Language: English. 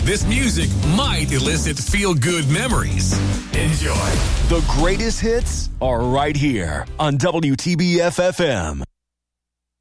This music might elicit feel-good memories. Enjoy. The greatest hits are right here on WTBF FM.